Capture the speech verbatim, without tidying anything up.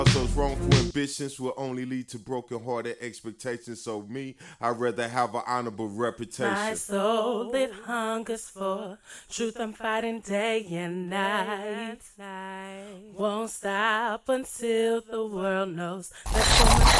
Those wrongful ambitions will only lead to broken-hearted expectations. So me, I'd rather have an honorable reputation. My soul, it hungers for truth. I'm fighting day and night. Won't stop until the world knows that so much